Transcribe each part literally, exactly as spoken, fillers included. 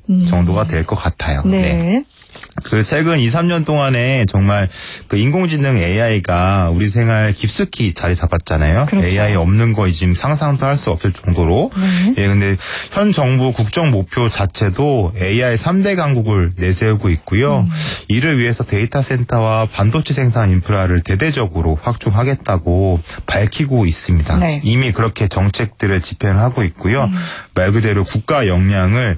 음. 정도가 될 것 같아요. 네. 네. 그 최근 이, 삼 년 동안에 정말 그 인공지능 에이아이가 우리 생활 깊숙이 자리 잡았잖아요. 그렇죠. 에이아이 없는 거 지금 상상도 할 수 없을 정도로. 네. 예, 근데 현 정부 국정 목표 자체도 에이아이 삼 대 강국을 내세우고 있고요. 음. 이를 위해서 데이터 센터와 반도체 생산 인프라를 대대적으로 확충하겠다고 밝히고 있습니다. 네. 이미 그렇게 정책들을 집행을 하고 있고요. 음. 말 그대로 국가 역량을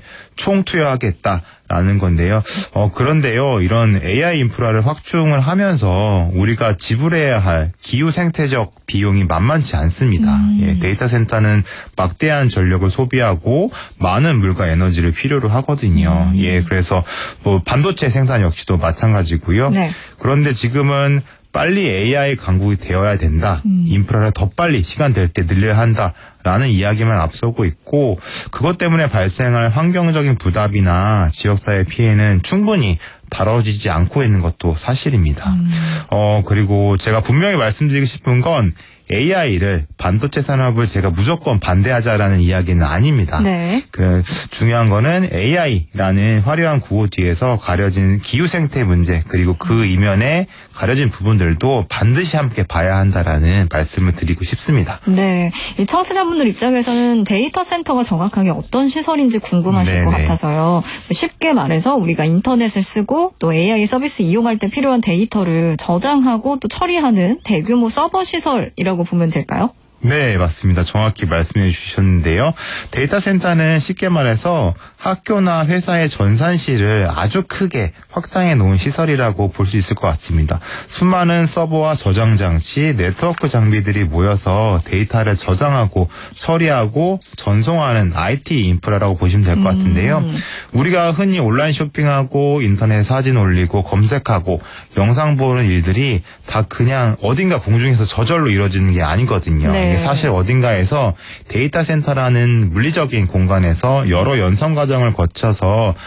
총투여하겠다라는 건데요. 어, 그런데요, 이런 에이아이 인프라를 확충을 하면서 우리가 지불해야 할 기후 생태적 비용이 만만치 않습니다. 음. 예, 데이터 센터는 막대한 전력을 소비하고 많은 물과 에너지를 필요로 하거든요. 음. 예, 그래서 뭐 반도체 생산 역시도 마찬가지고요. 네. 그런데 지금은 빨리 에이아이 강국이 되어야 된다. 음. 인프라를 더 빨리 시간 될 때 늘려야 한다라는 이야기만 앞서고 있고 그것 때문에 발생할 환경적인 부담이나 지역사회 피해는 충분히 다뤄지지 않고 있는 것도 사실입니다. 음. 어 그리고 제가 분명히 말씀드리고 싶은 건 에이아이를 반도체 산업을 제가 무조건 반대하자라는 이야기는 아닙니다. 네. 그 중요한 거는 에이아이라는 화려한 구호 뒤에서 가려진 기후 생태 문제 그리고 그 이면에 가려진 부분들도 반드시 함께 봐야 한다라는 말씀을 드리고 싶습니다. 네. 이 청취자분들 입장에서는 데이터 센터가 정확하게 어떤 시설인지 궁금하실 네네. 것 같아서요. 쉽게 말해서 우리가 인터넷을 쓰고 또 에이아이 서비스 이용할 때 필요한 데이터를 저장하고 또 처리하는 대규모 서버 시설이라고 보면 될까요? 네, 맞습니다. 정확히 말씀해 주셨는데요. 데이터 센터는 쉽게 말해서 학교나 회사의 전산실을 아주 크게 확장해 놓은 시설이라고 볼 수 있을 것 같습니다. 수많은 서버와 저장 장치, 네트워크 장비들이 모여서 데이터를 저장하고 처리하고 전송하는 아이티 인프라라고 보시면 될 것 같은데요. 음. 우리가 흔히 온라인 쇼핑하고 인터넷 사진 올리고 검색하고 영상 보는 일들이 다 그냥 어딘가 공중에서 저절로 이루어지는 게 아니거든요. 네. 사실 어딘가에서 데이터 센터라는 물리적인 공간에서 여러 연성 과정을 거쳐서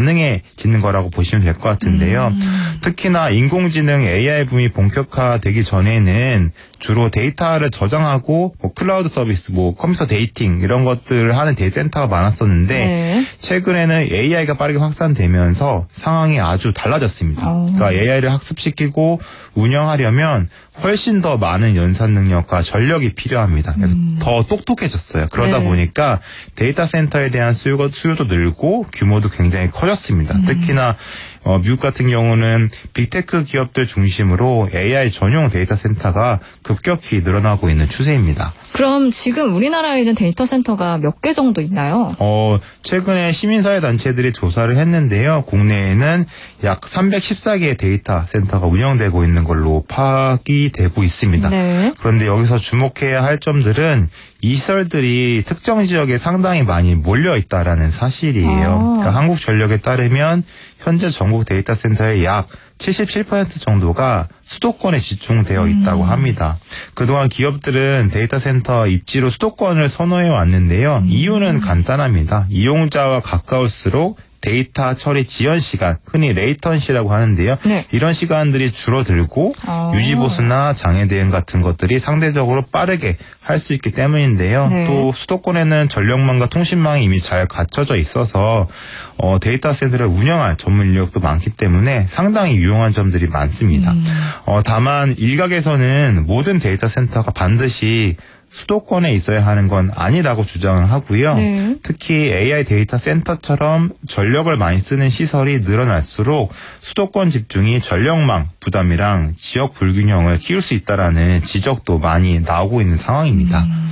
가능해지는 거라고 보시면 될 것 같은데요. 음. 특히나 인공지능 에이아이 붐이 본격화되기 전에는 주로 데이터를 저장하고 뭐 클라우드 서비스, 뭐 컴퓨터 데이팅 이런 것들을 하는 데이터 센터가 많았었는데 네. 최근에는 에이아이가 빠르게 확산되면서 상황이 아주 달라졌습니다. 오. 그러니까 에이아이를 학습시키고 운영하려면 훨씬 더 많은 연산 능력과 전력이 필요합니다. 음. 더 똑똑해졌어요. 그러다 네. 보니까 데이터 센터에 대한 수요가, 수요도 늘고 규모도 굉장히 커졌습니다. 음. 특히나 어, 미국 같은 경우는 빅테크 기업들 중심으로 에이아이 전용 데이터 센터가 급격히 늘어나고 있는 추세입니다. 그럼 지금 우리나라에 있는 데이터 센터가 몇 개 정도 있나요? 어, 최근에 시민사회 단체들이 조사를 했는데요. 국내에는 약 삼백십사 개의 데이터 센터가 운영되고 있는 걸로 파악이 되고 있습니다. 네. 그런데 여기서 주목해야 할 점들은 이 시설들이 특정 지역에 상당히 많이 몰려 있다라는 사실이에요. 아. 그러니까 한국전력에 따르면 현재 전국 데이터 센터의 약 칠십칠 퍼센트 정도가 수도권에 집중되어 있다고 음. 합니다. 그동안 기업들은 데이터 센터 입지로 수도권을 선호해 왔는데요. 음. 이유는 간단합니다. 이용자와 가까울수록 데이터 처리 지연 시간, 흔히 레이턴시라고 하는데요. 네. 이런 시간들이 줄어들고 아. 유지보수나 장애 대응 같은 것들이 상대적으로 빠르게 할 수 있기 때문인데요. 네. 또 수도권에는 전력망과 통신망이 이미 잘 갖춰져 있어서 어, 데이터 센터를 운영할 전문 인력도 많기 때문에 상당히 유용한 점들이 많습니다. 음. 어, 다만 일각에서는 모든 데이터 센터가 반드시 수도권에 있어야 하는 건 아니라고 주장을 하고요. 네. 특히 에이아이 데이터 센터처럼 전력을 많이 쓰는 시설이 늘어날수록 수도권 집중이 전력망 부담이랑 지역 불균형을 키울 수 있다라는 지적도 많이 나오고 있는 상황입니다. 음.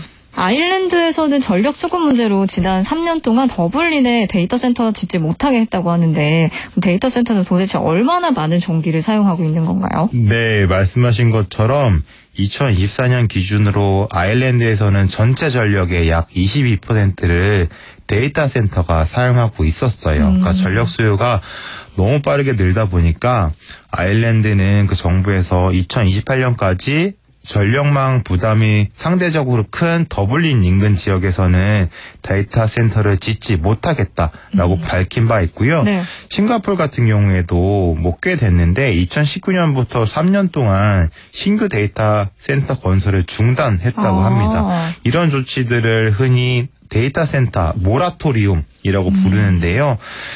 아일랜드에서는 전력 수급 문제로 지난 삼 년 동안 더블린에 데이터 센터 짓지 못하게 했다고 하는데 데이터 센터는 도대체 얼마나 많은 전기를 사용하고 있는 건가요? 네, 말씀하신 것처럼 이천이십사 년 기준으로 아일랜드에서는 전체 전력의 약 이십이 퍼센트를 데이터 센터가 사용하고 있었어요. 음. 그러니까 전력 수요가 너무 빠르게 늘다 보니까 아일랜드는 그 정부에서 이천이십팔 년까지 전력망 부담이 상대적으로 큰 더블린 인근 지역에서는 데이터 센터를 짓지 못하겠다라고 음. 밝힌 바 있고요. 네. 싱가포르 같은 경우에도 뭐 꽤 됐는데 이천십구 년부터 삼 년 동안 신규 데이터 센터 건설을 중단했다고 아. 합니다. 이런 조치들을 흔히 데이터 센터 모라토리움이라고 음. 부르는데요.